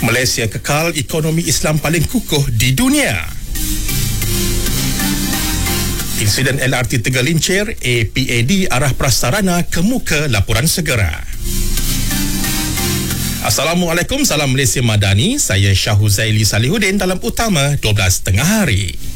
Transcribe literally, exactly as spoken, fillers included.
Malaysia kekal ekonomi Islam paling kukuh di dunia. Insiden L R T tergelincir, A P A D arah prasarana ke muka laporan segera. Assalamualaikum, salam Malaysia Madani. Saya Syah Huzaili Salihuddin dalam Utama dua belas tengah hari.